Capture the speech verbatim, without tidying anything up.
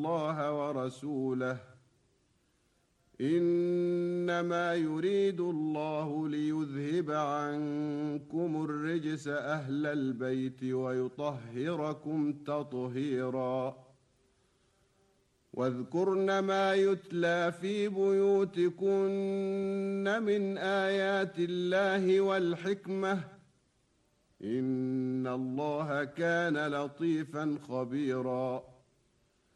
الله ورسوله إنما يريد الله ليذهب عنكم الرجس أهل البيت ويطهركم تطهيرا واذكرن ما يتلى في بيوتكن من آيات الله والحكمة إن الله كان لطيفا خبيرا